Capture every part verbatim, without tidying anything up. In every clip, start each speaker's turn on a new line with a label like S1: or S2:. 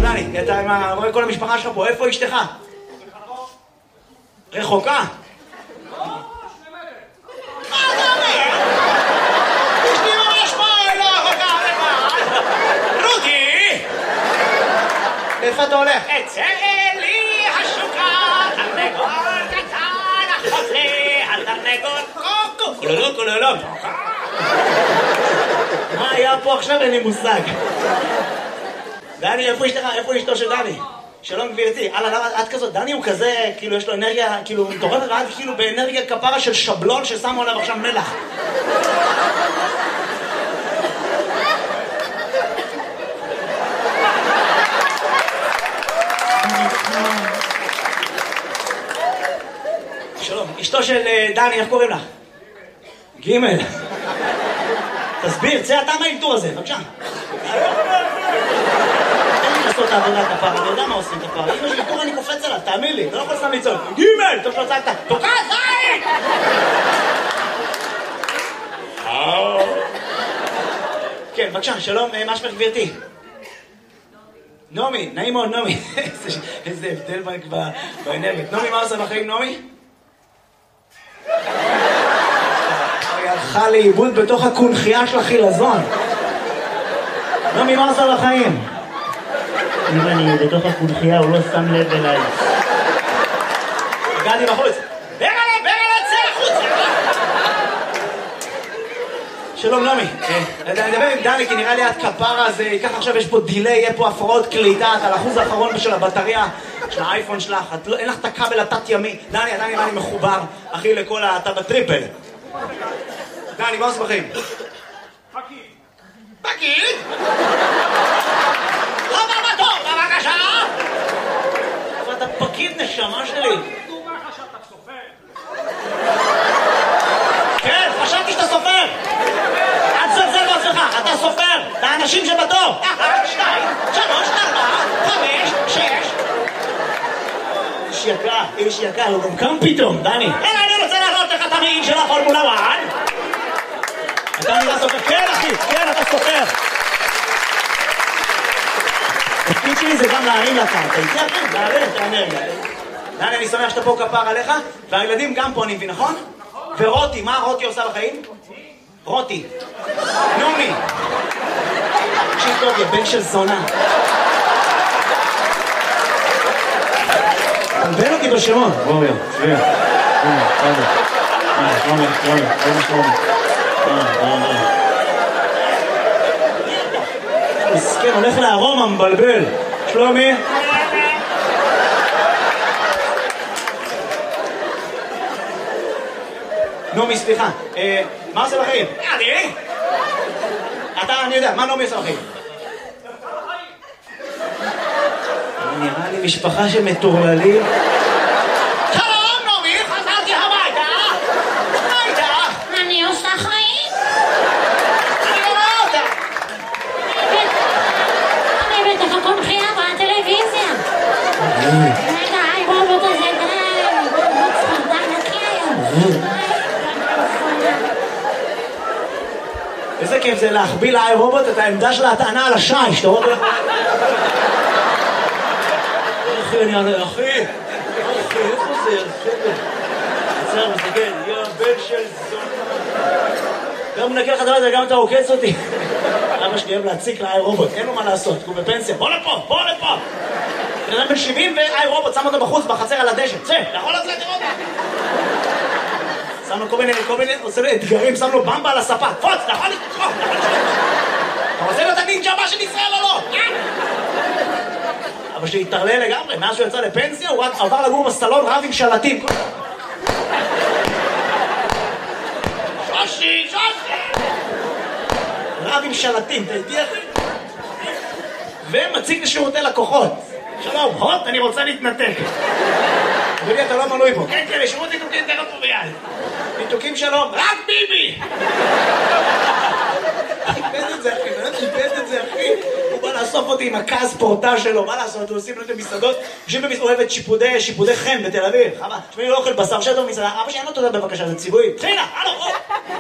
S1: דני, אתה רואה כל המשפחה שלך פה, איפה אשתך? רחוקה?
S2: לא, שנמדת.
S1: מה אתה אומר? אשתי ממש פה, לא רחוקה לבד. רודי! איפה אתה הולך?
S3: אצא לי השוקה, תרנגול קטן, החוזה, התרנגול קוקו, קולולו קולולו.
S1: מה היה פה עכשיו? אין לי מושג. דני, איפה אשתך? איפה אשתו של דני? שלום גבירתי. הלאה, למה את כזאת? דני הוא כזה, כאילו יש לו אנרגיה, כאילו מטורפת, ואת כאילו באנרגיה כפרה של שבלון ששמו עליו עכשיו מלח. שלום, אשתו של דני, איך קוראים לך? גימל. תסביר, צא אתה מהאלתור הזה, בבקשה. אין לי לעשות את העבודה כפרה, אני יודע מה עושים כפרה. אם יש אלתור אני קופץ עליו, תאמין לי, לא יכול סתם לצעוק. גימל! טוב שלא צעקת, תוקע, זין! כן, בבקשה, שלום, מה שמך גבירתי? נעמי, נעים מאוד נעמי. איזה הבדל באנרגיות. נעמי, מה עושה בחיים נעמי? היא הלכה לאיבוד בתוך הקונחייה של החילזון. נעמי, מה עושה בחיים?
S4: אם אני בתוך הקונחייה, הוא לא שם לב אליי.
S1: הגעתי בחוץ.
S3: ברלה, ברלה, צא החוצה!
S1: שלום נעמי, אני אדבר עם דני כי נראה לי את כפרה, אז ייקח עכשיו, יש פה דילי, יהיה פה הפרעות קליטה, את על אחוז האחרון של הבטריה של האייפון שלך, אין לך את הכבל התת ימי. דני, דני, דני מחובר, אחי, לכל אתה בטריפל. דני, מה עושה בחיים?
S2: פקיד.
S3: פקיד? חבר בתור, בבקשה!
S1: אבל אתה פקיד נשמה שלי.
S2: הוא אומר לך שאתה סופר.
S1: כן, חשבתי שאתה סופר. אל תזלזל בעצמך, אתה סופר. את האנשים שבתור.
S3: אחת, שתיים, שלוש, ארבע, חמש, שש.
S1: איש יקר, איש יקר, הוא גם קם פתאום, דני.
S3: אלא אני רוצה להראות לך את המעיל של הפורמולה אחת.
S1: אתה נראה סופר. כן, אחי, כן, אתה סופר. התפקיד שלי זה גם להרים לקרקע. איתי אחי, להרים את האנרגיה. דני, אני שמח שאתה פה כפר עליך, והילדים גם פה, אני מבין, נכון? ורותי, מה רותי עושה בחיים? רותי. נעמי. תקשיב טוב, יא בן של זונה. תלבן אותי בשמות.
S4: בואו, יא, צביה. הנה, תודה. הנה, שלומי, שלומי, שלומי, שלומי.
S1: מסכן, הולך לארומה, מבלבל. שלומי. נעמי, סליחה. מה עושה בחיים?
S3: אני?
S1: אתה, אני יודע, מה נעמי עושה בחיים? נראה לי משפחה של מטורללים.
S3: שלום, נעמי, חזרתי הביתה. מה איתך?
S5: אני עושה חיים.
S3: אני לא רואה אותה.
S5: אני בתוך הקונחייה בטלוויזיה. רגע, היי רובוט הזה, די. רובוט ספרדן נקי היום.
S1: איזה כיף זה להחביא לאי רובוט את העמדה של ההטענה על השי, שאתה רואה? אחי, אני אענה, אחי, אחי, איפה זה? עצר, מסתכל, יא בן של זון. גם מנקה לך דבר הזה, גם אתה עוקץ אותי. אבא שלי אוהב להציק לאי רובוט, אין לו מה לעשות, הוא בפנסיה. בוא לפה, בוא לפה. בן אדם בן שבעים ואי רובוט, שם אותו בחוץ, בחצר על הדשא. צא, אתה יכול לצאת לראות. שם לו כל מיני, כל מיני, עושה לו אתגרים, שם לו במבה על הספה. פוץ, אתה יכול לתקוף, אתה יכול לתקוף. אתה רוצה להיות הנינג'ה הבא של ישראל או לא? אבל שהתערלל לגמרי, מאז שהוא יצא לפנסיה, הוא עבר לגור בסלון רב עם שלטים.
S3: שושי, שושי!
S1: רב עם שלטים, אתה איתי אחי? ומציג לשירותי לקוחות. שלום, הוט, אני רוצה להתנתק. אדוני, אתה לא מנוי פה.
S3: כן, כן, לשירות ניתוקים תראה פה ביד.
S1: ניתוקים שלום.
S3: רק ביבי!
S1: איבד את זה אחי, באמת איבד את זה אחי. הוא בא לאסוף אותי עם הכעס פורטה שלו, מה לעשות? הוא עושים לו את המסעדות, יושבים במסעדות, אוהבת שיפודי, שיפודי חן בתל אביב. חבל, תשמעי, לא אוכל בשר, שטו במסעדה, אבא שאין לו תודה בבקשה, זה ציבורי.
S3: תחילה, הלו, או!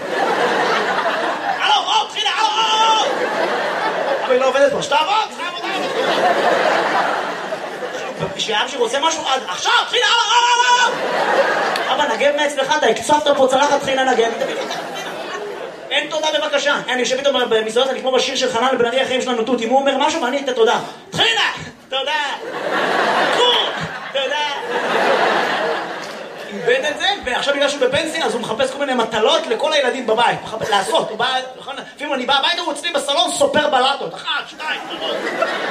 S3: הלו, או, תחילה, הלו, או!
S1: אבל היא לא עובדת פה, שתעבוד,
S3: עבודה, עבודה.
S1: כשאבא שלי רוצה משהו, אז עכשיו, טחינה! אבא, נגב מאצלך, אתה הקצפת פה צלחת טחינה נגב. אין תודה בבקשה. אני יושב איתו במסעדות, אני כמו בשיר של חנן בן ארי, החיים שלנו תות. אם הוא אומר משהו, ואני אתן תודה. טחינה! תודה! תודה! איבד את זה, ועכשיו בגלל שהוא בפנסיה, אז הוא מחפש כל מיני מטלות לכל הילדים בבית. לעשות, הוא בא... לפעמים אני בא הביתה, הוא אצלי בסלון, סופר בלטות. אחת, שתיים, שלוש.